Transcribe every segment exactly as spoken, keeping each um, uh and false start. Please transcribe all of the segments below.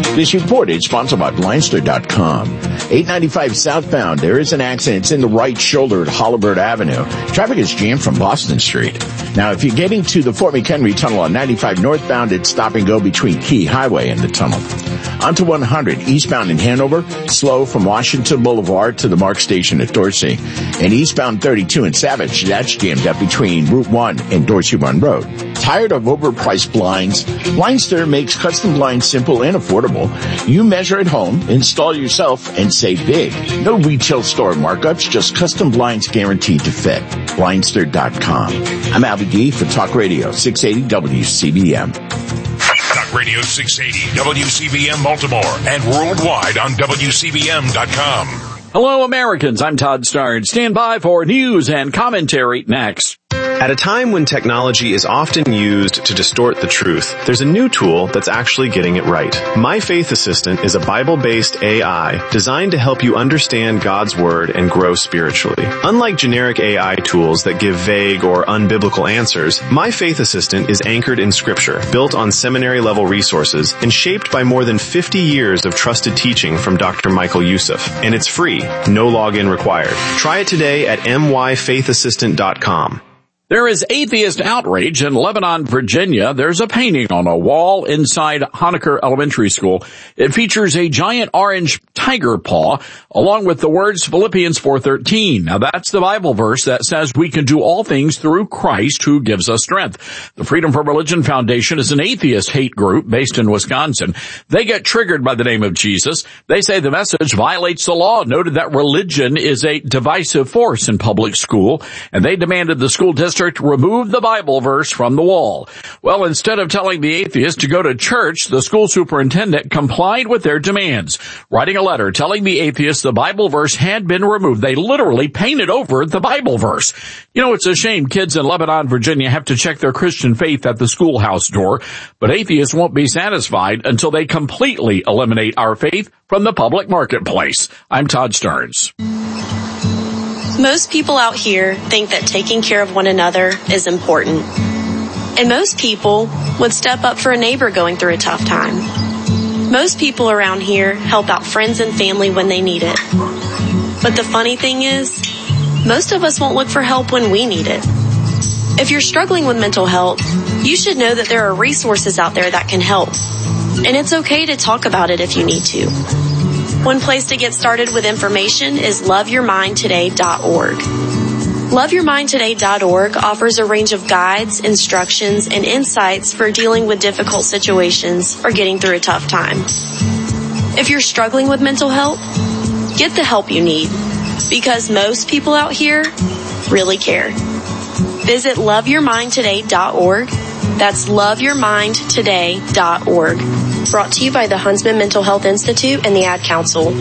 This report is sponsored by Blindster dot com. eight ninety-five southbound, there is an accident. It's in the right shoulder at Holabird Avenue. Traffic is jammed from Boston Street. Now, if you're getting to the Fort McHenry Tunnel on ninety-five northbound, it's stop and go between Key Highway and the tunnel. Onto one hundred eastbound in Hanover, slow from Washington Boulevard to the Mark Station at Dorsey. And eastbound thirty-two in Savage, that's jammed up between Route one and Dorsey Run Road. Tired of overpriced blinds? Blindster makes custom blinds simple and affordable. You measure at home, install yourself, and save big. No retail store markups, just custom blinds guaranteed to fit. Blindster dot com. I'm Albie D for Talk Radio six eighty W C B M. Talk Radio six eighty W C B M Baltimore and worldwide on W C B M dot com. Hello, Americans. I'm Todd Starnes. Stand by for news and commentary next. At a time when technology is often used to distort the truth, there's a new tool that's actually getting it right. My Faith Assistant is a Bible-based A I designed to help you understand God's Word and grow spiritually. Unlike generic A I tools that give vague or unbiblical answers, My Faith Assistant is anchored in Scripture, built on seminary-level resources, and shaped by more than fifty years of trusted teaching from Doctor Michael Youssef. And it's free, no login required. Try it today at M Y faith assistant dot com. There is atheist outrage in Lebanon, Virginia. There's a painting on a wall inside Honaker Elementary School. It features a giant orange tiger paw along with the words Philippians four thirteen. Now that's the Bible verse that says we can do all things through Christ who gives us strength. The Freedom from Religion Foundation is an atheist hate group based in Wisconsin. They get triggered by the name of Jesus. They say the message violates the law, noted that religion is a divisive force in public school, and they demanded the school district remove the Bible verse from the wall. Well, instead of telling the atheist to go to church, the school superintendent complied with their demands, writing a letter telling the atheist the Bible verse had been removed. They literally painted over the Bible verse. You know, it's a shame kids in Lebanon, Virginia have to check their Christian faith at the schoolhouse door, but atheists won't be satisfied until they completely eliminate our faith from the public marketplace. I'm Todd Starnes. Most people out here think that taking care of one another is important. And most people would step up for a neighbor going through a tough time. Most people around here help out friends and family when they need it. But the funny thing is, most of us won't look for help when we need it. If you're struggling with mental health, you should know that there are resources out there that can help. And it's okay to talk about it if you need to. One place to get started with information is love your mind today dot org. love your mind today dot org offers a range of guides, instructions, and insights for dealing with difficult situations or getting through a tough time. If you're struggling with mental health, get the help you need, because most people out here really care. Visit love your mind today dot org. That's love your mind today dot org. Brought to you by the Huntsman Mental Health Institute and the Ad Council.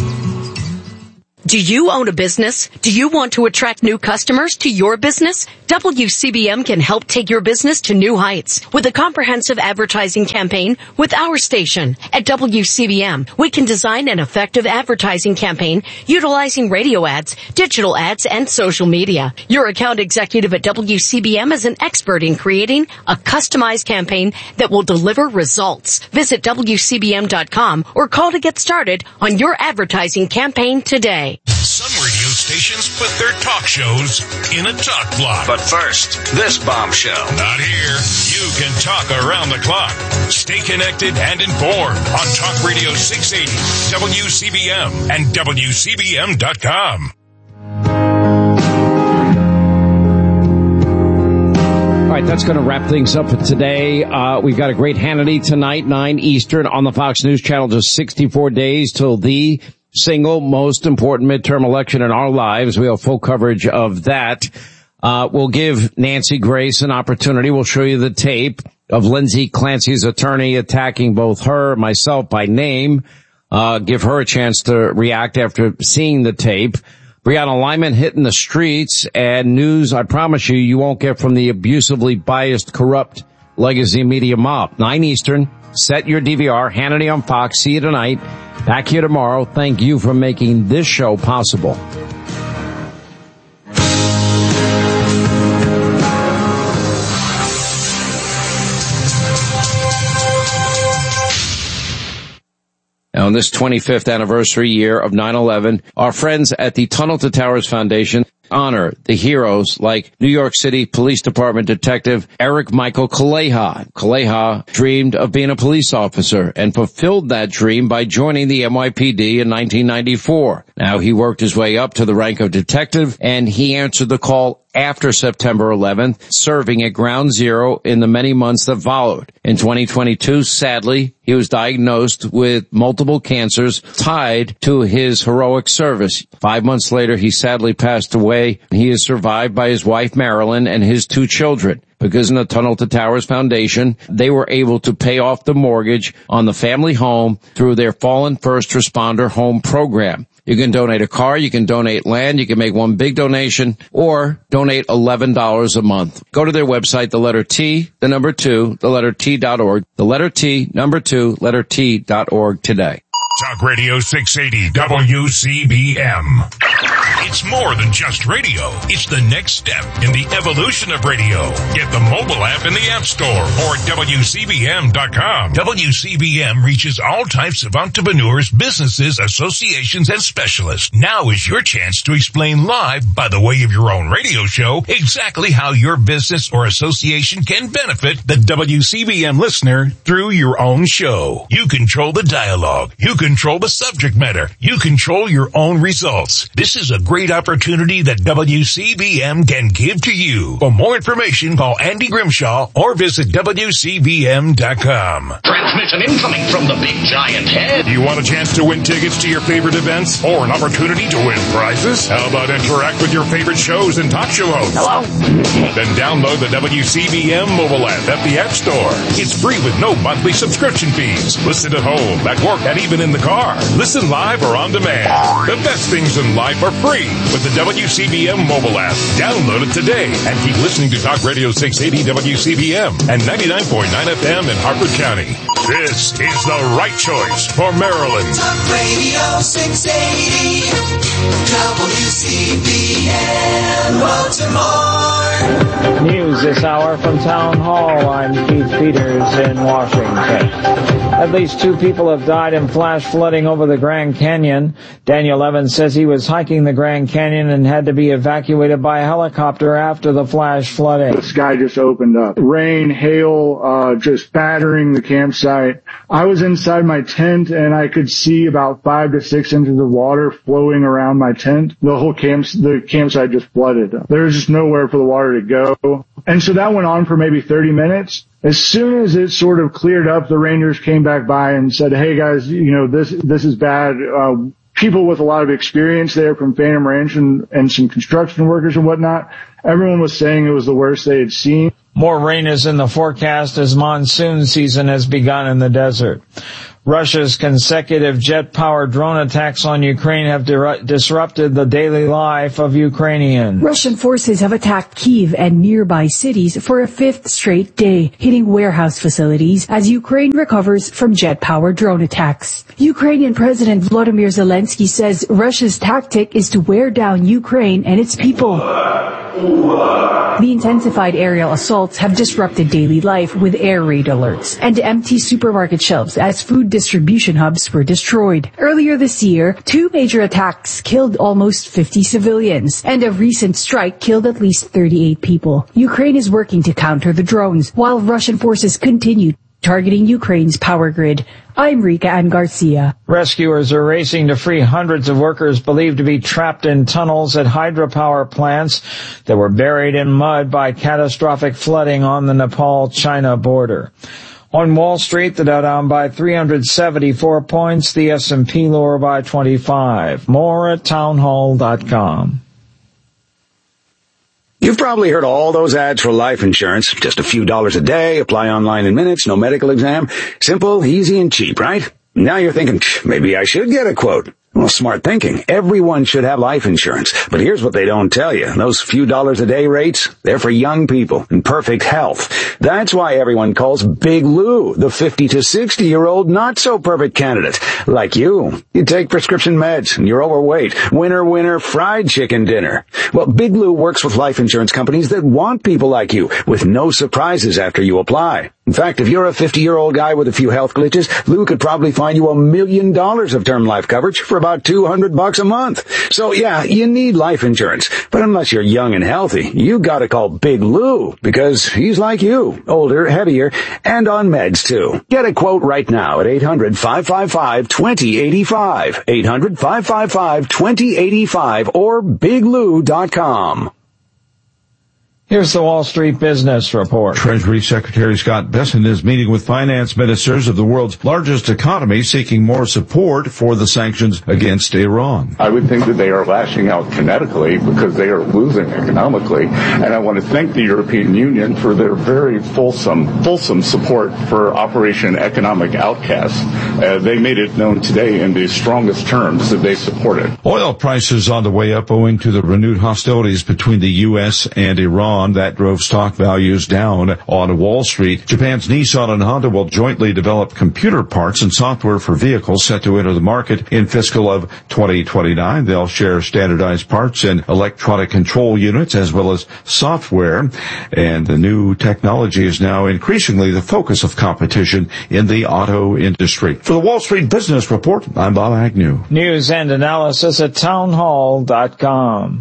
Do you own a business? Do you want to attract new customers to your business? W C B M can help take your business to new heights with a comprehensive advertising campaign with our station. At W C B M, we can design an effective advertising campaign utilizing radio ads, digital ads, and social media. Your account executive at W C B M is an expert in creating a customized campaign that will deliver results. Visit W C B M dot com or call to get started on your advertising campaign today. Some radio stations put their talk shows in a talk block. But first, this bombshell. Not here. You can talk around the clock. Stay connected and informed on Talk Radio six eighty, W C B M, and W C B M dot com. All right, that's going to wrap things up for today. Uh, we've got a great Hannity tonight, nine Eastern on the Fox News Channel. Just sixty-four days till the single most important midterm election in our lives. We have full coverage of that. Uh, we'll give Nancy Grace an opportunity. We'll show you the tape of Lindsay Clancy's attorney attacking both her, myself by name. Uh, give her a chance to react after seeing the tape. Breonna Lyman hitting the streets, and news I promise you you won't get from the abusively biased, corrupt legacy media mob. nine Eastern. Set your D V R. Hannity on Fox. See you tonight. Back here tomorrow. Thank you for making this show possible. On this twenty-fifth anniversary year of nine eleven, our friends at the Tunnel to Towers Foundation honor the heroes like New York City Police Department Detective Eric Michael Kaleha. Kaleha dreamed of being a police officer and fulfilled that dream by joining the N Y P D in nineteen ninety-four. Now he worked his way up to the rank of detective, and he answered the call after September eleventh, serving at Ground Zero in the many months that followed. In twenty twenty-two, sadly, he was diagnosed with multiple cancers tied to his heroic service. Five months later, he sadly passed away. He is survived by his wife, Marilyn, and his two children. Because in the Tunnel to Towers Foundation, they were able to pay off the mortgage on the family home through their Fallen First Responder Home Program. You can donate a car, you can donate land, you can make one big donation, or donate eleven dollars a month. Go to their website, the letter T, the number two, the letter T dot org, the letter T, number two, letter T dot org today. Talk Radio six eighty W C B M. It's more than just radio. It's the next step in the evolution of radio. Get the mobile app in the App Store or W C B M dot com. W C B M reaches all types of entrepreneurs, businesses, associations, and specialists. Now is your chance to explain live, by the way of your own radio show, exactly how your business or association can benefit the W C B M listener through your own show. You control the dialogue. You control the subject matter. You control your own results. This is a great opportunity that W C B M can give to you. For more information, call Andy Grimshaw or visit W C B M dot com. Transmission incoming from the big giant head. Do you want a chance to win tickets to your favorite events or an opportunity to win prizes? How about interact with your favorite shows and talk show hosts? Hello? Then download the W C B M mobile app at the App Store. It's free with no monthly subscription fees. Listen at home, at work, and even in the car. Listen live or on demand. The best things in life are free with the W C B M mobile app. Download it today and keep listening to Talk Radio six eighty W C B M and ninety-nine point nine F M in Harford County. This is the right choice for Maryland. Talk Radio six eighty W C B M Baltimore. News this hour from Town Hall. I'm Keith Peters in Washington. At least two people have died in flash flooding over the Grand Canyon. Daniel Evans says he was hiking the Grand Canyon and had to be evacuated by a helicopter after the flash flooding. The sky just opened up. Rain, hail, uh, just battering the campsite. I was inside my tent and I could see about five to six inches of water flowing around my tent. The whole camp, the campsite just flooded. There was just nowhere for the water to go. And so that went on for maybe thirty minutes. As soon as it sort of cleared up, the Rangers came back by and said, hey guys, you know, this, this is bad. Uh, people with a lot of experience there from Phantom Ranch and, and some construction workers and whatnot, everyone was saying it was the worst they had seen. More rain is in the forecast as monsoon season has begun in the desert. Russia's consecutive jet-powered drone attacks on Ukraine have di- disrupted the daily life of Ukrainians. Russian forces have attacked Kyiv and nearby cities for a fifth straight day, hitting warehouse facilities as Ukraine recovers from jet-powered drone attacks. Ukrainian President Volodymyr Zelensky says Russia's tactic is to wear down Ukraine and its people. The intensified aerial assaults have disrupted daily life with air raid alerts and empty supermarket shelves as food distribution hubs were destroyed. Earlier this year, two major attacks killed almost fifty civilians, and a recent strike killed at least thirty-eight people. Ukraine is working to counter the drones, while Russian forces continue targeting Ukraine's power grid. I'm Rika Ann Garcia. Rescuers are racing to free hundreds of workers believed to be trapped in tunnels at hydropower plants that were buried in mud by catastrophic flooding on the Nepal-China border. On Wall Street, the Dow down by three hundred seventy-four points, the S and P lower by twenty-five. More at townhall dot com. You've probably heard all those ads for life insurance. Just a few dollars a day, apply online in minutes, no medical exam. Simple, easy, and cheap, right? Now you're thinking, maybe I should get a quote. Well, smart thinking. Everyone should have life insurance. But here's what they don't tell you. Those few dollars a day rates, they're for young people in perfect health. That's why everyone calls Big Lou the fifty to sixty year old not so perfect candidate. Like you. You take prescription meds and you're overweight. Winner, winner, fried chicken dinner. Well, Big Lou works with life insurance companies that want people like you with no surprises after you apply. In fact, if you're a fifty-year-old guy with a few health glitches, Lou could probably find you a million dollars of term life coverage for about two hundred bucks a month. So yeah, you need life insurance. But unless you're young and healthy, you gotta call Big Lou, because he's like you, older, heavier, and on meds too. Get a quote right now at eight hundred, five five five, two zero eight five, eight hundred, five five five, two zero eight five, or big lou dot com. Here's the Wall Street Business Report. Treasury Secretary Scott Bessent is meeting with finance ministers of the world's largest economy, seeking more support for the sanctions against Iran. I would think that they are lashing out kinetically because they are losing economically. And I want to thank the European Union for their very fulsome, fulsome support for Operation Economic Outcast. Uh, they made it known today in the strongest terms that they support it. Oil prices on the way up owing to the renewed hostilities between the U S and Iran. That drove stock values down on Wall Street. Japan's Nissan and Honda will jointly develop computer parts and software for vehicles set to enter the market in fiscal of twenty twenty-nine. They'll share standardized parts and electronic control units as well as software. And the new technology is now increasingly the focus of competition in the auto industry. For the Wall Street Business Report, I'm Bob Agnew. News and analysis at townhall dot com.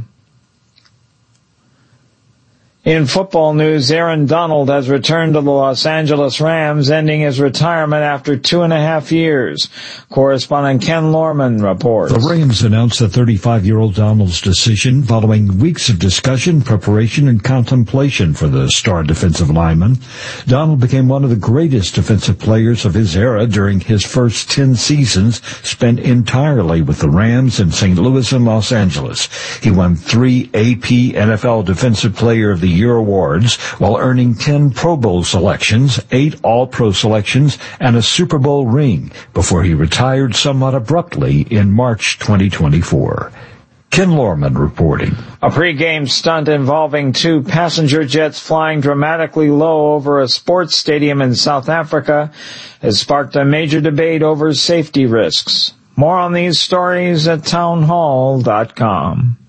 In football news, Aaron Donald has returned to the Los Angeles Rams, ending his retirement after two and a half years. Correspondent Ken Lorman reports. The Rams announced the thirty-five-year-old Donald's decision following weeks of discussion, preparation, and contemplation for the star defensive lineman. Donald became one of the greatest defensive players of his era during his first ten seasons spent entirely with the Rams in Saint Louis and Los Angeles. He won three A P N F L Defensive Player of the Year awards while earning ten Pro Bowl selections, eight All-Pro selections, and a Super Bowl ring before he retired somewhat abruptly in March twenty twenty-four. Ken Lorman reporting. A pre-game stunt involving two passenger jets flying dramatically low over a sports stadium in South Africa has sparked a major debate over safety risks. More on these stories at townhall dot com.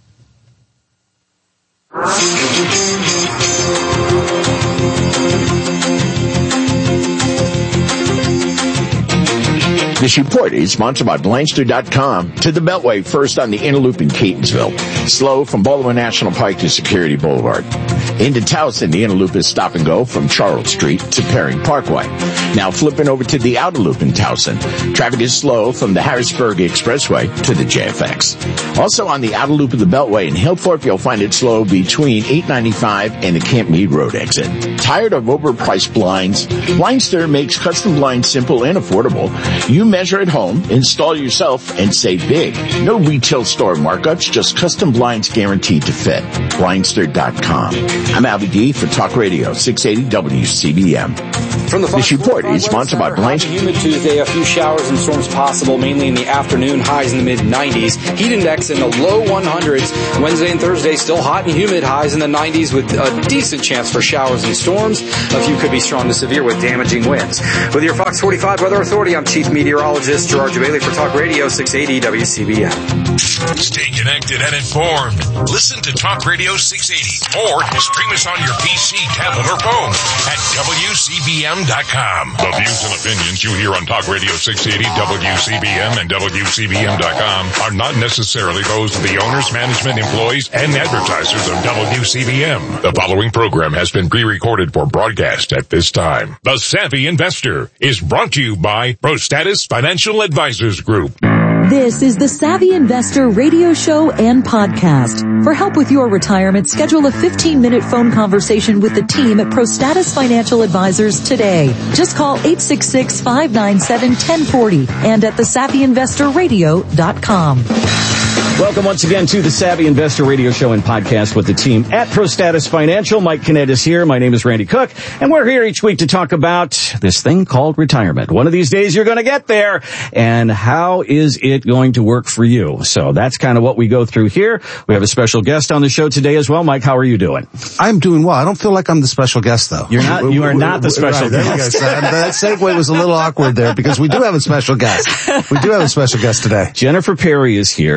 This report is sponsored by Blindster dot com. To the Beltway, first on the inner loop in Catonsville. Slow from Baltimore National Park to Security Boulevard. Into Towson, the inner loop is stop and go from Charles Street to Perring Parkway. Now flipping over to the outer loop in Towson. Traffic is slow from the Harrisburg Expressway to the J F X. Also on the outer loop of the Beltway in Hillthorpe, you'll find it slow between eight ninety-five and the Camp Meade Road exit. Tired of overpriced blinds? Blindster makes custom blinds simple and affordable. You measure at home, install yourself, and save big. No retail store markups, just custom blinds guaranteed to fit. Blindster dot com. I'm Albie D for Talk Radio six eighty W C B M. From the this report is sponsored by Blindster. Humid Tuesday, a few showers and storms possible, mainly in the afternoon, highs in the mid nineties. Heat index in the low one hundreds. Wednesday and Thursday still hot and humid, highs in the nineties with a decent chance for showers and storms. A few could be strong to severe with damaging winds. With your Fox forty-five Weather Authority, I'm Chief Meteorologist Gerard Bailey for Talk Radio six eighty W C B M. Stay connected and informed. Listen to Talk Radio six eighty or stream us on your P C, tablet, or phone at W C B M dot com. The views and opinions you hear on Talk Radio six eighty, W C B M, and W C B M dot com are not necessarily those of the owners, management, employees, and advertisers of W C B M. The following program has been pre-recorded for broadcast at this time. The Savvy Investor is brought to you by ProStatus Financial Advisors Group. This is the Savvy Investor radio show and podcast. For help with your retirement, schedule a fifteen-minute phone conversation with the team at ProStatus Financial Advisors today. Just call eight six six, five nine seven, one zero four zero and at the savvy investor radio dot com. Welcome once again to the Savvy Investor Radio Show and Podcast with the team at ProStatus Financial. Mike Kinnett is here. My name is Randy Cook, and we're here each week to talk about this thing called retirement. One of these days you're going to get there, and how is it going to work for you? So that's kind of what we go through here. We have a special guest on the show today as well. Mike, how are you doing? I'm doing well. I don't feel like I'm the special guest, though. You're not. You are not the special right, guest. There we go. That segue was a little awkward there because we do have a special guest. We do have a special guest today. Jennifer Perry is here, who is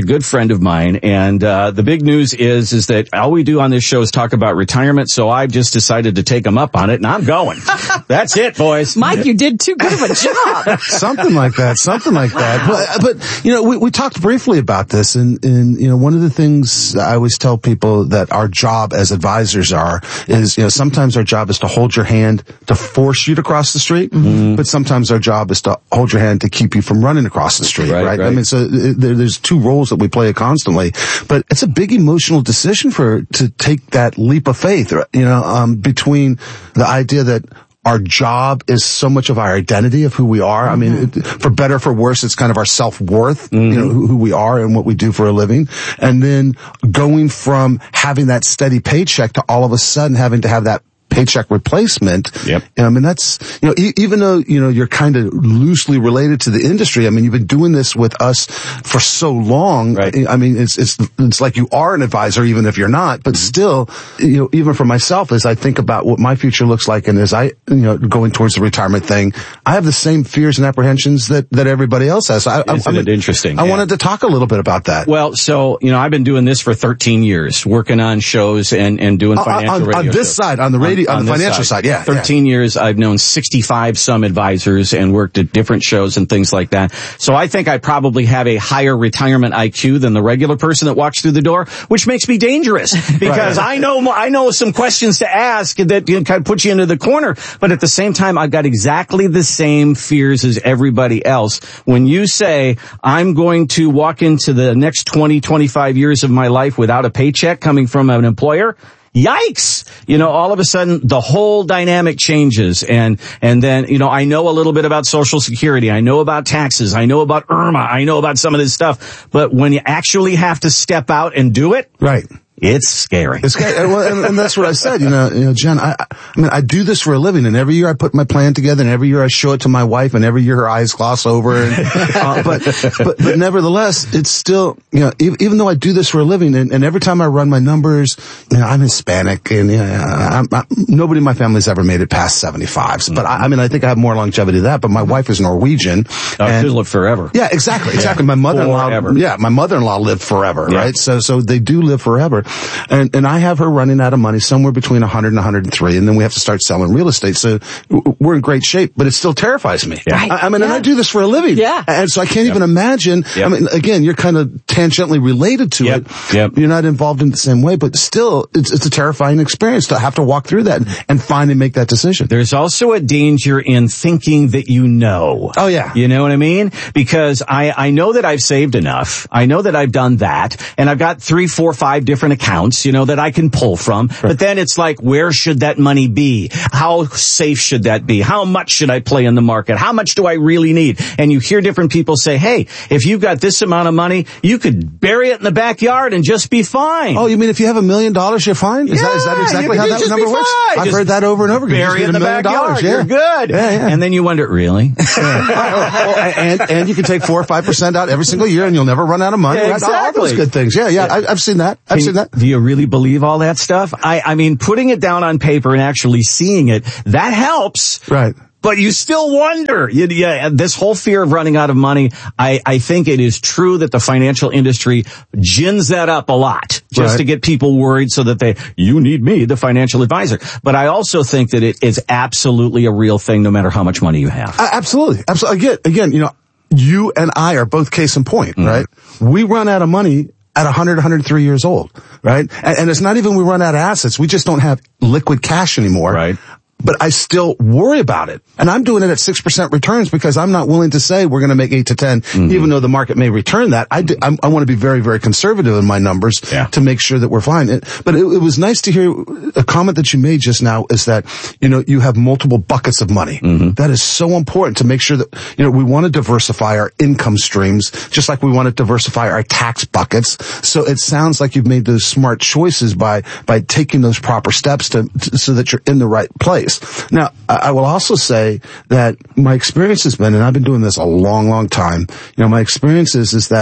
a good friend of mine, and uh the big news is is that all we do on this show is talk about retirement, so I've just decided to take him up on it, and I'm going. That's it, boys. Mike, you did too good of a job. Something like that, something like that. But, but you know, we, we talked briefly about this, and, and, you know, one of the things I always tell people that our job as advisors are is, you know, sometimes our job is to hold your hand to force you to cross the street, mm-hmm. but sometimes our job is to hold your hand to keep you from running across the street, right? right? right. I mean, so it, there, there's two roles that we play constantly, but it's a big emotional decision for, to take that leap of faith, you know, um, between the idea that our job is so much of our identity of who we are. I mean, it, for better or for worse, it's kind of our self-worth, mm-hmm. you know, who, who we are and what we do for a living. And then going from having that steady paycheck to all of a sudden having to have that paycheck replacement. Yep. I mean, that's, you know, e- even though, you know, you're kind of loosely related to the industry, I mean, you've been doing this with us for so long. Right. I mean, it's, it's, it's like you are an advisor, even if you're not, but still, you know, even for myself, as I think about what my future looks like and as I, you know, going towards the retirement thing, I have the same fears and apprehensions that, that everybody else has. I, Isn't I, I mean, it interesting? I yeah. wanted to talk a little bit about that. Well, so, you know, I've been doing this for thirteen years, working on shows and, and doing financial on, radio on this shows. side, on the radio, on, on, on the financial side, side. yeah. thirteen yeah. years, I've known sixty-five some advisors and worked at different shows and things like that. So I think I probably have a higher retirement I Q than the regular person that walks through the door, which makes me dangerous because right. I know, I know some questions to ask that you know, kind of put you into the corner. But at the same time, I've got exactly the same fears as everybody else. When you say I'm going to walk into the next twenty, twenty-five years of my life without a paycheck coming from an employer, yikes! You know, all of a sudden the whole dynamic changes, and and then you know I know a little bit about Social Security, I know about taxes, I know about IRMA, I know about some of this stuff, but when you actually have to step out and do it, right? It's scary. It's scary, and, and, and that's what I said. You know, you know, Jen. I, I mean, I do this for a living, and every year I put my plan together, and every year I show it to my wife, and every year her eyes gloss over. And, uh, but, but, but nevertheless, it's still, you know, even, even though I do this for a living, and, and every time I run my numbers, you know, I'm Hispanic, and you know, I'm, I, nobody in my family's ever made it past seventy-five. So, but I, I mean, I think I have more longevity than that. But my wife is Norwegian. Oh, and, she'll live forever. Yeah, exactly, exactly. My mother-in-law, forever. yeah, my mother-in-law lived forever, yeah. right? So, so they do live forever, and and I have her running out of money somewhere between one hundred and one hundred three, and then we have to start selling real estate. So we're in great shape, but it still terrifies me. Yeah. I, I mean, yeah. and I do this for a living. Yeah. And so I can't yep. even imagine. Yep. I mean, again, you're kind of tangentially related to yep. it. Yep. You're not involved in the same way, but still, it's, it's a terrifying experience to have to walk through that and, and finally make that decision. There's also a danger in thinking that you know. Oh, yeah. You know what I mean? Because I, I know that I've saved enough. I know that I've done that. And I've got three, four, five different accounts, you know, that I can pull from. Right. But then it's like, where should that money be? How safe should that be? How much should I play in the market? How much do I really need? And you hear different people say, hey, if you've got this amount of money, you could bury it in the backyard and just be fine. Oh, you mean if you have a million dollars, you're fine? Is, yeah, that, is that exactly how that number works? I've just heard that over and over again. Bury it in the backyard. Yeah. You're good. Yeah, yeah. And then you wonder, really? yeah. oh, oh, and, and you can take four or five percent out every single year and you'll never run out of money. Yeah, Right? exactly. All those good things. Yeah, yeah. I, I've seen that. I've Can seen that. Do you really believe all that stuff? I, I mean, putting it down on paper and actually seeing it, that helps. Right. But you still wonder. You, yeah, this whole fear of running out of money, I, I think it is true that the financial industry gins that up a lot just right. to get people worried so that they, you need me, the financial advisor. But I also think that it is absolutely a real thing no matter how much money you have. Uh, absolutely. Absolutely. Again, again, you know, you and I are both case in point, mm-hmm. right? We run out of money at one hundred, one hundred three years old, right? And, and it's not even we run out of assets. We just don't have liquid cash anymore. Right. But I still worry about it. And I'm doing it at six percent returns because I'm not willing to say we're going to make eight to ten, mm-hmm. even though the market may return that. I, do, I'm, I want to be very, very conservative in my numbers yeah. to make sure that we're fine. It, but it, it was nice to hear a comment that you made just now is that, you know, you have multiple buckets of money. Mm-hmm. That is so important to make sure that, you know, we want to diversify our income streams, just like we want to diversify our tax buckets. So it sounds like you've made those smart choices by, by taking those proper steps to, to so that you're in the right place. Now, I will also say that my experience has been, and I've been doing this a long, long time, you know, my experience is, is that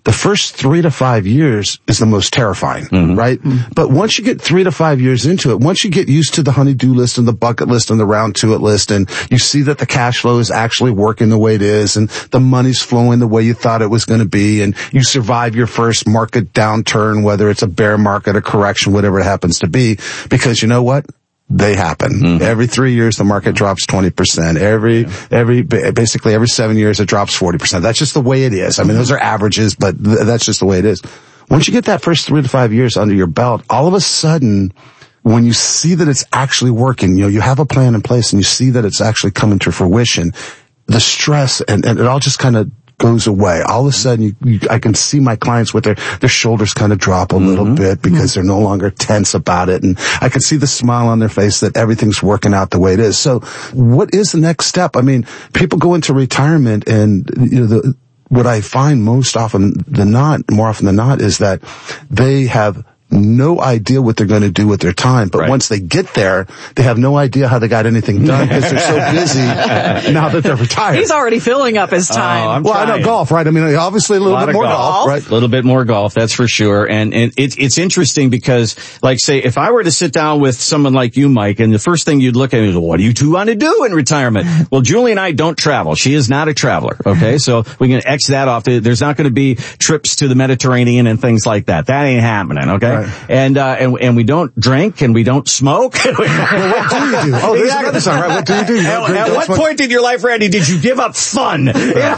the first three to five years is the most terrifying, mm-hmm. right? Mm-hmm. But once you get three to five years into it, once you get used to the honey-do list and the bucket list and the round to it list, and you see that the cash flow is actually working the way it is, and the money's flowing the way you thought it was going to be, and you survive your first market downturn, whether it's a bear market, a correction, whatever it happens to be, because you know what? They happen. Mm-hmm. Every three years, the market drops twenty percent. Every, yeah. every, basically every seven years, it drops forty percent. That's just the way it is. I mean, those are averages, but th- that's just the way it is. Once you get that first three to five years under your belt, all of a sudden, when you see that it's actually working, you know, you have a plan in place and you see that it's actually coming to fruition, the stress and, and it all just kind of goes away. All of a sudden, you, you, I can see my clients with their, their shoulders kind of drop a mm-hmm. little bit because mm-hmm. they're no longer tense about it. And I can see the smile on their face that everything's working out the way it is. So what is the next step? I mean, people go into retirement and, you know, the, what I find most often than not, more often than not, is that they have no idea what they're going to do with their time. But right. once they get there, they have no idea how they got anything done because they're so busy now that they're retired. He's already filling up his time. Oh, well, trying. I know golf, right? I mean, obviously a little a bit more golf. golf, right? A little bit more golf, that's for sure. And, and it's, it's interesting because, like, say, if I were to sit down with someone like you, Mike, and the first thing you'd look at is, well, what do you two want to do in retirement? Well, Julie and I don't travel. She is not a traveler, okay? So we can X that off. There's not going to be trips to the Mediterranean and things like that. That ain't happening, okay? Right. And, uh, and, and we don't drink and we don't smoke. Well, what do you do? Oh, there's exactly. another song, right? What do you do? You at at what smoke? Point in your life, Randy, did you give up fun?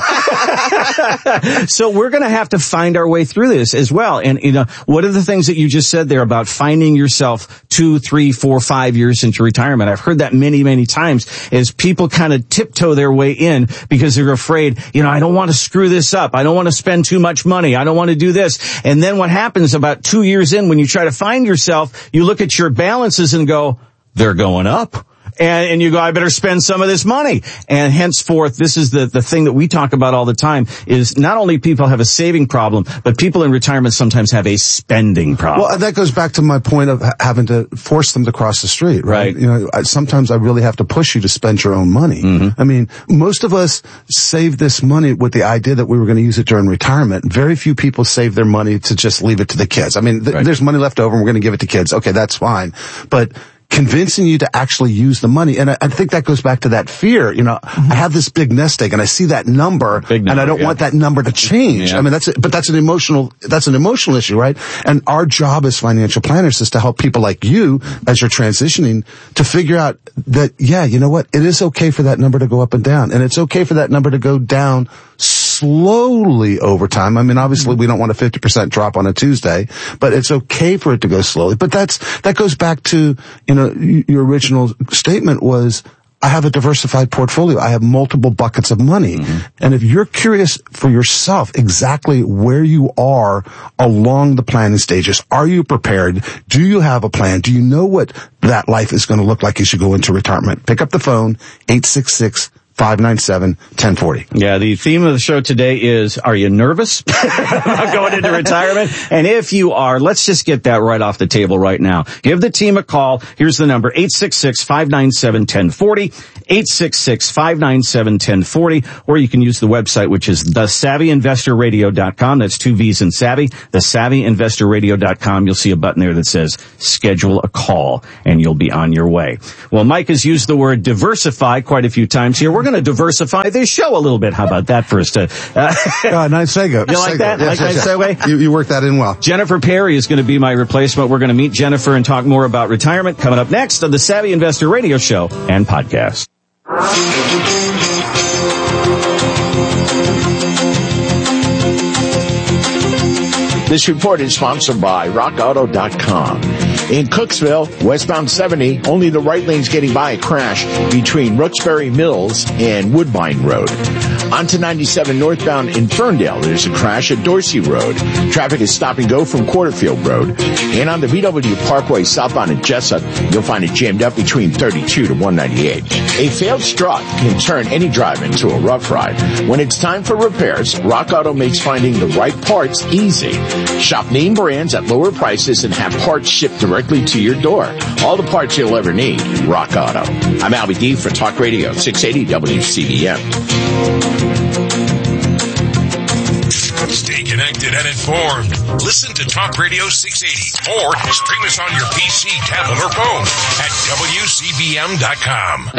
So we're going to have to find our way through this as well. And, you know, what are the things that you just said there about finding yourself two, three, four, five years into retirement? I've heard that many, many times as people kind of tiptoe their way in because they're afraid, you know, I don't want to screw this up. I don't want to spend too much money. I don't want to do this. And then what happens about two years in when you try to find yourself, you look at your balances and go, they're going up. And, and you go, I better spend some of this money. And henceforth, this is the, the thing that we talk about all the time is not only people have a saving problem, but people in retirement sometimes have a spending problem. Well, that goes back to my point of having to force them to cross the street, right? right. You know, I, sometimes I really have to push you to spend your own money. Mm-hmm. I mean, most of us save this money with the idea that we were going to use it during retirement. Very few people save their money to just leave it to the kids. I mean, th- right. there's money left over and we're going to give it to kids. Okay, that's fine. But convincing you to actually use the money. And I, I think that goes back to that fear. You know, mm-hmm. I have this big nest egg and I see that number, number and I don't yeah. want that number to change. Yeah. I mean, that's, but that's an emotional, that's an emotional issue, right? And our job as financial planners is to help people like you as you're transitioning to figure out that, yeah, you know what? It is okay for that number to go up and down. And it's okay for that number to go down slowly over time. I mean, obviously we don't want a fifty percent drop on a Tuesday, but it's okay for it to go slowly. But that's, that goes back to, you know, your original statement was, I have a diversified portfolio. I have multiple buckets of money. Mm-hmm. And if you're curious for yourself exactly where you are along the planning stages, are you prepared? Do you have a plan? Do you know what that life is going to look like as you go into retirement? Pick up the phone, eight six six, five nine seven, one oh four oh. Yeah, the theme of the show today is, are you nervous about going into retirement? And if you are, let's just get that right off the table right now. Give the team a call. Here's the number, eight six six, five nine seven, one oh four oh, eight six six, five nine seven, one oh four oh, or you can use the website, which is the savvy investor radio dot com. That's two V's in savvy, the savvy investor radio dot com. You'll see a button there that says schedule a call, and you'll be on your way. Well, Mike has used the word diversify quite a few times here. We're going to diversify this show a little bit. How about that first? Uh, uh, nice segue. You like that? Yes, like yes, nice segue? You, you worked that in well. Jennifer Perry is going to be my replacement. We're going to meet Jennifer and talk more about retirement coming up next on the Savvy Investor Radio Show and Podcast. This report is sponsored by rock auto dot com. In Cooksville, westbound seventy, only the right lane's getting by a crash between Rooksbury Mills and Woodbine Road. Onto ninety-seven northbound in Ferndale, there's a crash at Dorsey Road. Traffic is stop and go from Quarterfield Road. And on the V W Parkway southbound at Jessup, you'll find it jammed up between thirty-two to one ninety-eight. A failed strut can turn any drive into a rough ride. When it's time for repairs, Rock Auto makes finding the right parts easy. Shop name brands at lower prices and have parts shipped directly to your door. All the parts you'll ever need. Rock Auto. I'm Albie D for Talk Radio six eighty W C B M. Stay connected and informed. Listen to Talk Radio six eighty or stream us on your P C, tablet, or phone at W C B M dot com.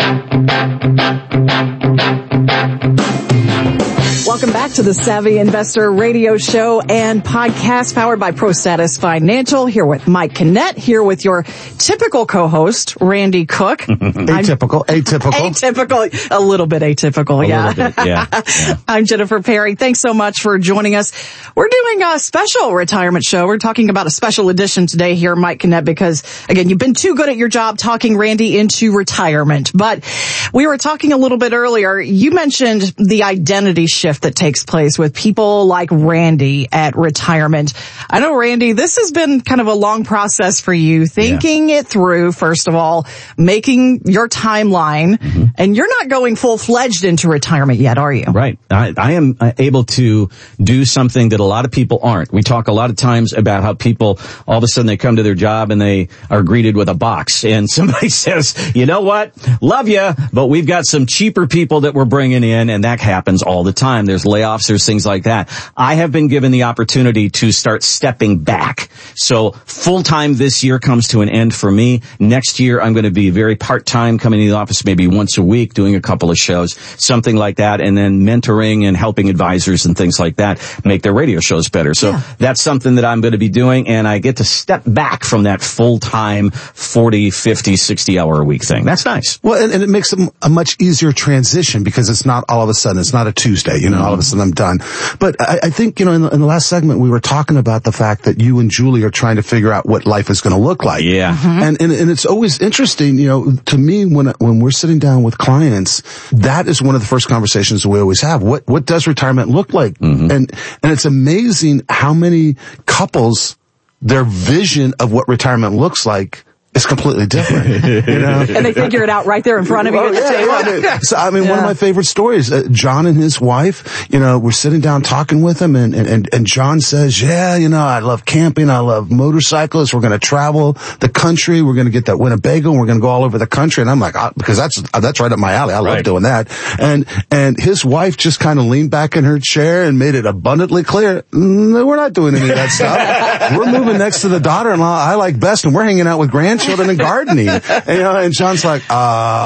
Welcome back to the Savvy Investor Radio Show and podcast powered by ProStatus Financial. Here with Mike Kinnett, here with your typical co-host, Randy Cook. atypical, atypical. Atypical, a little bit atypical, a yeah. Little bit, yeah. yeah. I'm Jennifer Perry. Thanks so much for joining us. We're doing a special retirement show. We're talking about a special edition today here, Mike Kinnett, because, again, you've been too good at your job talking Randy into retirement. But we were talking a little bit earlier. You mentioned the identity shift that takes place with people like Randy at retirement. I know, Randy, this has been kind of a long process for you, thinking yeah. it through, first of all, making your timeline, mm-hmm. and you're not going full-fledged into retirement yet, are you? Right. I, I am able to do something that a lot of people aren't. We talk a lot of times about how people, all of a sudden they come to their job and they are greeted with a box, and somebody says, you know what, love you, but we've got some cheaper people that we're bringing in, and that happens all the time. There's layoffs, there's things like that. I have been given the opportunity to start stepping back. So full-time this year comes to an end for me. Next year, I'm going to be very part-time, coming to the office maybe once a week, doing a couple of shows, something like that, and then mentoring and helping advisors and things like that make their radio shows better. So yeah. that's something that I'm going to be doing, and I get to step back from that full-time forty, fifty, sixty hour a week thing. That's nice. Well, and, and it makes a, a much easier transition because it's not all of a sudden, it's not a Tuesday, you know, mm-hmm. all of a sudden I'm done. But I, I think, you know, in the, in the last segment, we were talking about the fact that you and Julie are trying to figure out what life is going to look like. Yeah. Mm-hmm. And, and, and it's always interesting, you know, to me, when, when we're sitting down with clients, that is one of the first conversations that we always have. What, what does retirement look like? Mm-hmm. And, and it's amazing how many couples, their vision of what retirement looks like is completely different, you know. And they figure it out right there in front of you. Well, yeah, yeah, I mean, so, I mean yeah. one of my favorite stories, uh, John and his wife, you know, we're sitting down talking with him, and, and, and John says, yeah, you know, I love camping, I love motorcycles, we're going to travel the country, we're going to get that Winnebago, and we're going to go all over the country. And I'm like, oh, because that's, that's right up my alley, I love right. doing that. And, and his wife just kind of leaned back in her chair and made it abundantly clear, no, we're not doing any of that stuff. We're moving next to the daughter-in-law I like best, and we're hanging out with grandchildren and gardening. And, you know, and John's like, uh,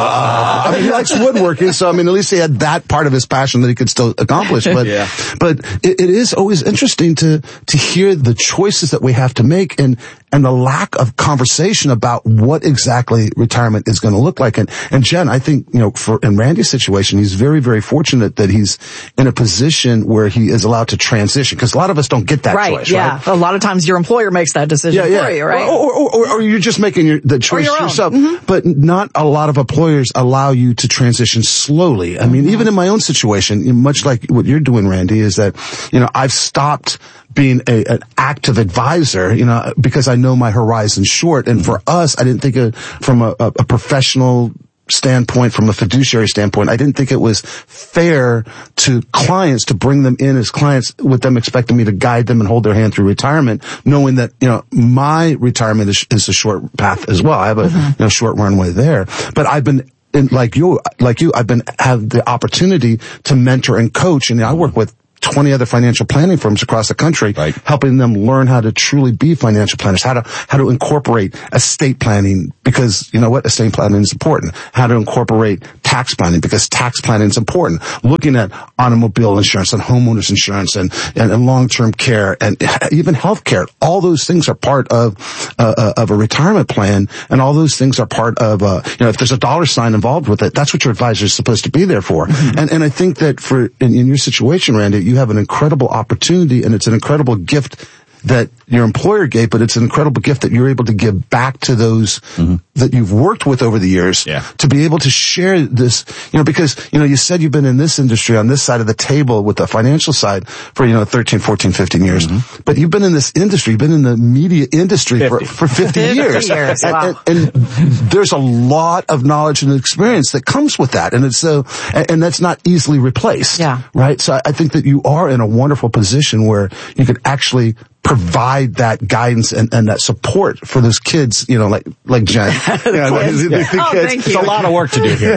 I mean, he likes woodworking, so I mean, at least he had that part of his passion that he could still accomplish. But, yeah. but it, it is always interesting to, to hear the choices that we have to make, and, and the lack of conversation about what exactly retirement is going to look like. And, and Jen, I think, you know, for, in Randy's situation, he's very, very fortunate that he's in a position where he is allowed to transition, because a lot of us don't get that right, choice, yeah. right? A lot of times your employer makes that decision yeah, yeah. for you, right? Or, or, or, or you're just making your, the choice your yourself. Mm-hmm. But not a lot of employers allow you to transition slowly. I mean, mm-hmm. even in my own situation, much like what you're doing, Randy, is that, you know, I've stopped being a, an active advisor, you know, because I know my horizon's short. And for us, I didn't think of, from a, a, a professional standpoint, from a fiduciary standpoint, I didn't think it was fair to clients to bring them in as clients with them expecting me to guide them and hold their hand through retirement, knowing that, you know, my retirement is, is a short path as well. I have a mm-hmm. you know, short runway there. But I've been, in, like you, like you, I've been, have the opportunity to mentor and coach, and I work with twenty other financial planning firms across the country, right. helping them learn how to truly be financial planners, how to, how to incorporate estate planning, because you know what? Estate planning is important. How to incorporate tax planning, because tax planning is important. Looking at automobile insurance and homeowners insurance and, and, and long-term care and even health care. All those things are part of, uh, of a retirement plan, and all those things are part of, uh, you know, if there's a dollar sign involved with it, that's what your advisor is supposed to be there for. Mm-hmm. And, and I think that for, in, in your situation, Randy, you have an incredible opportunity, and it's an incredible gift that your employer gave, but it's an incredible gift that you're able to give back to those mm-hmm. that you've worked with over the years, yeah. to be able to share this, you know, because, you know, you said you've been in this industry on this side of the table with the financial side for, you know, thirteen, fourteen, fifteen years, mm-hmm. but you've been in this industry, you've been in the media industry for, for fifty years. years. And, Wow. and, and there's a lot of knowledge and experience that comes with that. And it's so, and, and that's not easily replaced. Yeah. Right. So I think that you are in a wonderful position where you could actually provide that guidance and, and that support for those kids, you know, like, like Jen. You know, yeah. the, the Oh, kids. thank you. It's a lot of work to do here.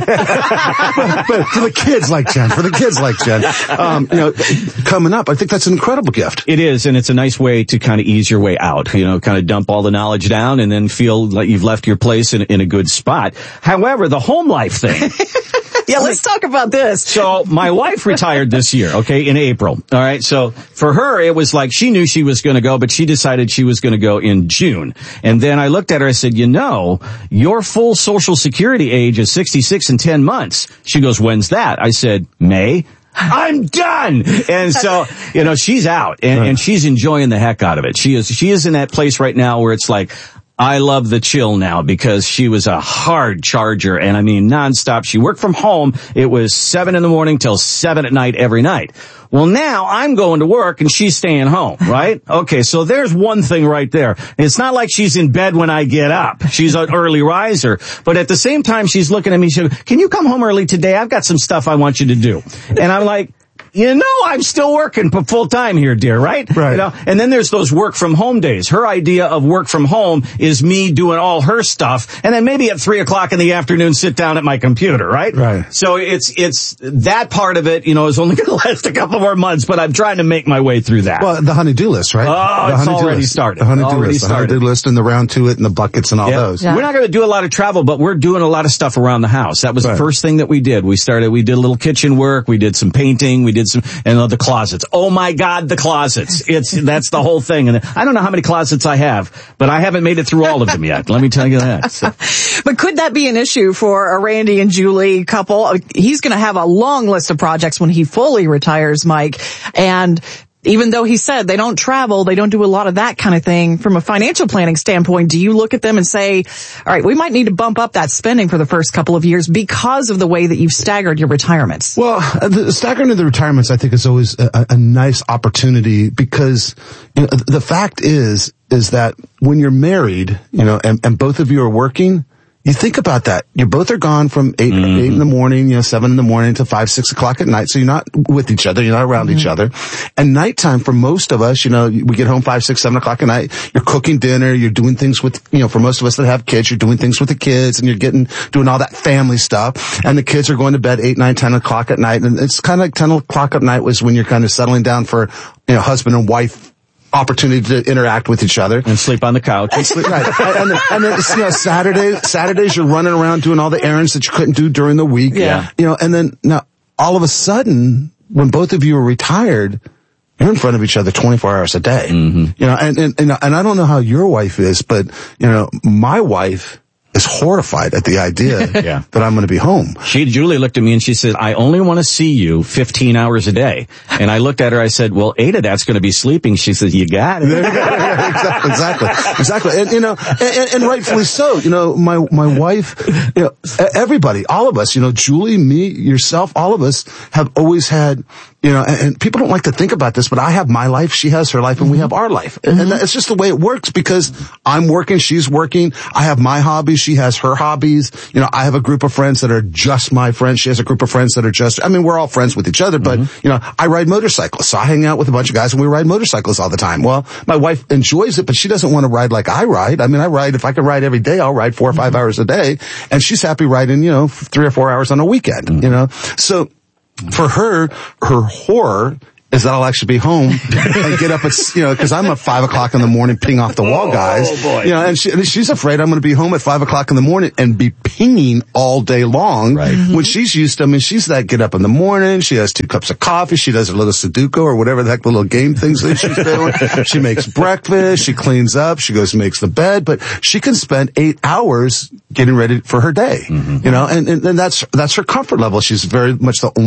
but, but for the kids like Jen, for the kids like Jen, um, you know, coming up, I think that's an incredible gift. It is, and it's a nice way to kind of ease your way out, you know, kind of dump all the knowledge down and then feel like you've left your place in, in a good spot. However, the home life thing. Yeah, let's talk about this. So my wife retired this year, okay, in April. All right. So for her, it was like she knew she was going to go, but she decided she was going to go in June. And then I looked at her, I said, you know, your full Social Security age is sixty-six and ten months. She goes, when's that? I said, May. I'm done. And so, you know, she's out and, and she's enjoying the heck out of it. She is, she is in that place right now where it's like, I love the chill now because she was a hard charger and I mean nonstop. She worked from home. It was seven in the morning till seven at night every night. Well, now I'm going to work and she's staying home, right? Okay, so there's one thing right there. It's not like she's in bed when I get up. She's an early riser. But at the same time, she's looking at me, she goes, can you come home early today? I've got some stuff I want you to do. And I'm like, you know, I'm still working full time here, dear, right? Right. You know, and then there's those work from home days. Her idea of work from home is me doing all her stuff, and then maybe at three o'clock in the afternoon, sit down at my computer, right? Right. So it's it's that part of it, you know, is only going to last a couple more months, but I'm trying to make my way through that. Well, the honey-do list, right? Oh, the it's honey-do already list. started. The honey-do Already list. The started. honey-do list and the round to it and the buckets and all Yep. those. Yeah. We're not going to do a lot of travel, but we're doing a lot of stuff around the house. That was Right. the first thing that we did. We started, we did a little kitchen work, we did some painting, we did some, and uh, the closets. Oh my God, the closets. It's, that's the whole thing. And I don't know how many closets I have, but I haven't made it through all of them yet. Let me tell you that. So. But could that be an issue for a Randy and Julie couple? He's going to have a long list of projects when he fully retires, Mike. And even though he said they don't travel, they don't do a lot of that kind of thing. From a financial planning standpoint, do you look at them and say, all right, we might need to bump up that spending for the first couple of years because of the way that you've staggered your retirements? Well, the staggering of the retirements, I think, is always a, a nice opportunity because, you know, the fact is, is that when you're married, you know, and, and both of you are working, you think about that. You both are gone from eight, mm-hmm. eight in the morning, you know, seven in the morning to five, six o'clock at night. So you're not with each other. You're not around mm-hmm. each other. And nighttime for most of us, you know, we get home five, six, seven o'clock at night. You're cooking dinner. You're doing things with, you know, for most of us that have kids, you're doing things with the kids and you're getting, doing all that family stuff. And the kids are going to bed eight, nine, ten o'clock at night. And it's kind of like ten o'clock at night was when you're kind of settling down for, you know, husband and wife opportunity to interact with each other and sleep on the couch. And sleep, right. and, and, and then, you know, Saturday, Saturdays you're running around doing all the errands that you couldn't do during the week. Yeah. You know, and then now all of a sudden, when both of you are retired, you're in front of each other twenty-four hours a day. Mm-hmm. You know, and, and, and, and I don't know how your wife is, but, you know, my wife is horrified at the idea yeah. that I'm going to be home. She, Julie looked at me and she said, I only want to see you fifteen hours a day. And I looked at her, I said, well, eight of that's going to be sleeping. She said, you got it. exactly, exactly, exactly. And, you know, and, and rightfully so. You know, my, my wife, you know, everybody, all of us, you know, Julie, me, yourself, all of us have always had, you know, and, and people don't like to think about this, but I have my life, she has her life, and we have our life. Mm-hmm. And it's just the way it works because I'm working, she's working, I have my hobbies, she has her hobbies. You know, I have a group of friends that are just my friends, she has a group of friends that are just, I mean, we're all friends with each other, but, mm-hmm. you know, I ride motorcycles, so I hang out with a bunch of guys and we ride motorcycles all the time. Well, my wife enjoys it, but she doesn't want to ride like I ride. I mean, I ride, if I could ride every day, I'll ride four or five mm-hmm. hours a day, and she's happy riding, you know, three or four hours on a weekend, mm-hmm. you know. So, for her, her horror is that I'll actually be home and get up at, you know, cause I'm at five o'clock in the morning ping off the wall guys. Oh, boy. You know, and, she, and she's afraid I'm going to be home at five o'clock in the morning and be pinging all day long. Right. Mm-hmm. When she's used to, I mean, she's that get up in the morning, she has two cups of coffee, she does her little Sudoku or whatever the heck the little game things that she's doing. She makes breakfast, she cleans up, she goes and makes the bed, but she can spend eight hours getting ready for her day. Mm-hmm. You know, and, and, and that's, that's her comfort level. She's very much the,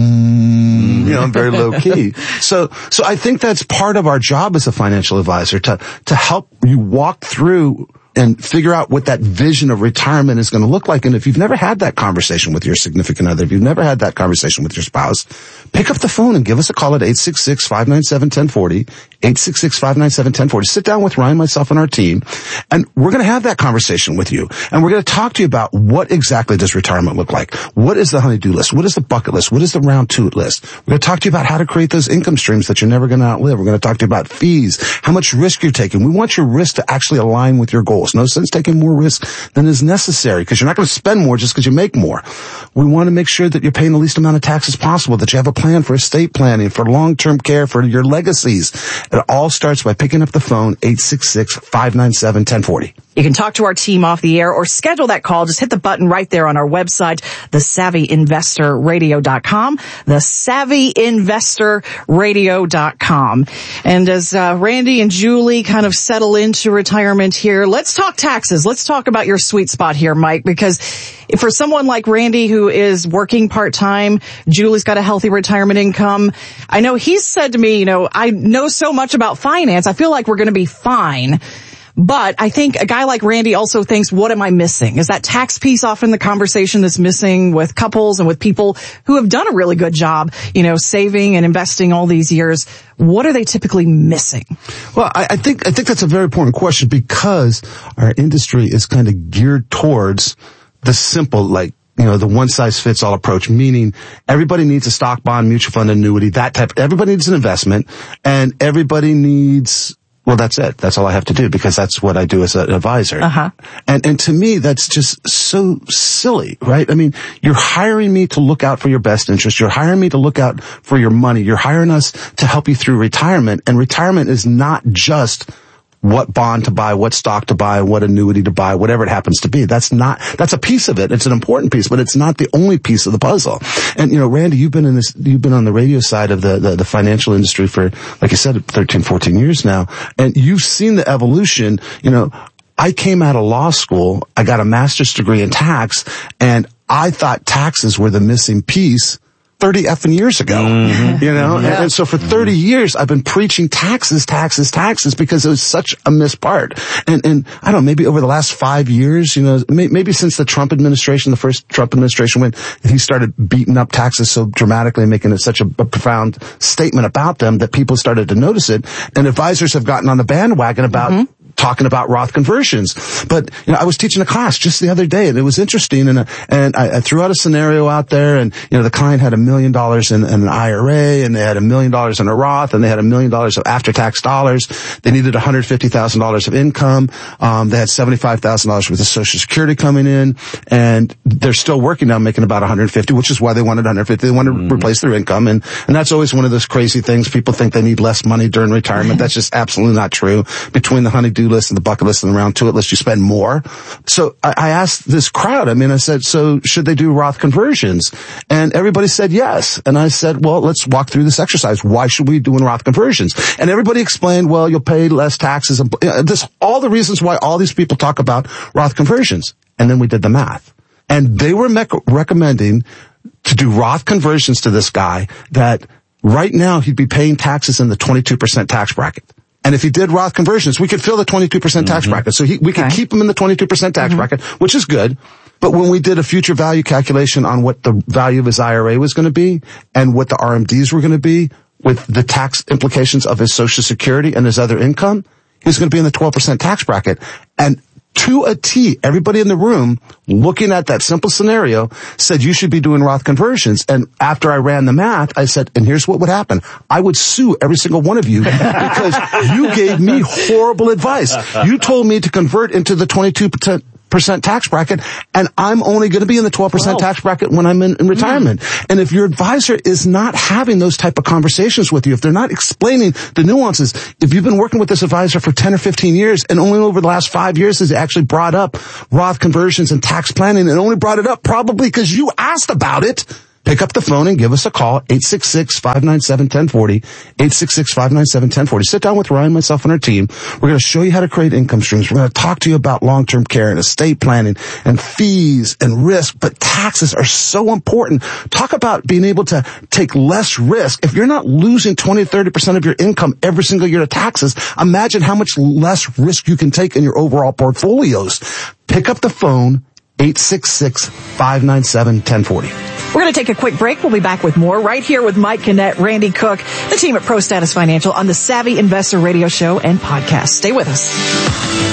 um, you know, very low key. So, so I think that's part of our job as a financial advisor to, to help you walk through and figure out what that vision of retirement is going to look like. And if you've never had that conversation with your significant other, if you've never had that conversation with your spouse, pick up the phone and give us a call at eight six six, five nine seven, one zero four zero, eight six six, five nine seven, one zero four zero. Sit down with Ryan, myself, and our team, and we're going to have that conversation with you. And we're going to talk to you about what exactly does retirement look like? What is the honey-do list? What is the bucket list? What is the round two list? We're going to talk to you about how to create those income streams that you're never going to outlive. We're going to talk to you about fees, how much risk you're taking. We want your risk to actually align with your goals. No sense taking more risk than is necessary, because you're not going to spend more just because you make more. We want to make sure that you're paying the least amount of taxes possible, that you have a plan for estate planning, for long-term care, for your legacies. It all starts by picking up the phone, eight six six, five nine seven, one zero four zero. You can talk to our team off the air or schedule that call. Just hit the button right there on our website, the savvy investor radio dot com, the savvy investor radio dot com. And as uh, Randy and Julie kind of settle into retirement here, let's talk taxes. Let's talk about your sweet spot here, Mike, because for someone like Randy who is working part-time, Julie's got a healthy retirement income. I know he's said to me, you know, I know so much about finance, I feel like we're going to be fine. But I think a guy like Randy also thinks, what am I missing? Is that tax piece often the conversation that's missing with couples and with people who have done a really good job, you know, saving and investing all these years? What are they typically missing? Well, I, I think, I think that's a very important question, because our industry is kind of geared towards the simple, like, you know, the one-size-fits-all approach, meaning everybody needs a stock, bond, mutual fund, annuity, that type. Everybody needs an investment, and everybody needs, well, that's it. That's all I have to do, because that's what I do as an advisor. Uh-huh. And, and to me, that's just so silly, right? I mean, you're hiring me to look out for your best interest. You're hiring me to look out for your money. You're hiring us to help you through retirement. And retirement is not just what bond to buy, what stock to buy, what annuity to buy, whatever it happens to be. That's not, that's a piece of it. It's an important piece, but it's not the only piece of the puzzle. And, you know, Randy, you've been in this, you've been on the radio side of the, the, the financial industry for, like I said, thirteen, fourteen years now. And you've seen the evolution. You know, I came out of law school, I got a master's degree in tax, and I thought taxes were the missing piece thirty effing years ago, mm-hmm. you know? Yeah. And, and so for thirty years, I've been preaching taxes, taxes, taxes, because it was such a missed part. And, and I don't know, maybe over the last five years, you know, may, maybe since the Trump administration, the first Trump administration, when he started beating up taxes so dramatically and making it such a, a profound statement about them, that people started to notice it. And advisors have gotten on the bandwagon about mm-hmm. talking about Roth conversions. But, you know, I was teaching a class just the other day, and it was interesting, and, uh, and I, I threw out a scenario out there, and, you know, the client had a million dollars in, in an I R A, and they had a million dollars in a Roth, and they had a million dollars of after-tax dollars. They needed one hundred fifty thousand dollars of income. Um, they had seventy-five thousand dollars worth of Social Security coming in, and they're still working now, making about one hundred fifty, which is why they wanted one hundred fifty. They wanted mm. to replace their income, and, and that's always one of those crazy things. People think they need less money during retirement. That's just absolutely not true. Between the honey-do list and the bucket list and the round two list, you spend more. So I, I asked this crowd, I mean, I said, so should they do Roth conversions? And everybody said yes. And I said, well, let's walk through this exercise. Why should we do Roth conversions? And everybody explained, well, you'll pay less taxes. And uh, this, all the reasons why all these people talk about Roth conversions. And then we did the math. And they were me- recommending to do Roth conversions to this guy that right now he'd be paying taxes in the twenty-two percent tax bracket. And if he did Roth conversions, we could fill the twenty-two percent tax mm-hmm. bracket. So he, we could okay. keep him in the twenty-two percent tax mm-hmm. bracket, which is good. But when we did a future value calculation on what the value of his I R A was going to be and what the R M Ds were going to be with the tax implications of his Social Security and his other income, he was going to be in the twelve percent tax bracket. And to a T, everybody in the room, looking at that simple scenario, said you should be doing Roth conversions. And after I ran the math, I said, and here's what would happen. I would sue every single one of you because you gave me horrible advice. You told me to convert into the twenty-two percent tax bracket, and I'm only going to be in the twelve percent twelve. Tax bracket when I'm in, in retirement. Mm. And if your advisor is not having those type of conversations with you, if they're not explaining the nuances, if you've been working with this advisor for ten or fifteen years, and only over the last five years has he actually brought up Roth conversions and tax planning, and only brought it up probably because you asked about it, Pick up the phone and give us a call, eight six six, five nine seven, one oh four oh, eight six six, five nine seven, one oh four oh. Sit down with Ryan, myself, and our team. We're going to show you how to create income streams. We're going to talk to you about long-term care and estate planning and fees and risk, but taxes are so important. Talk about being able to take less risk. If you're not losing twenty to thirty percent of your income every single year to taxes, imagine how much less risk you can take in your overall portfolios. Pick up the phone, eight six six, five nine seven, one oh four oh. We're going to take a quick break. We'll be back with more right here with Mike Kinnett, Randy Cook, the team at Pro Status Financial on the Savvy Investor Radio Show and podcast. Stay with us.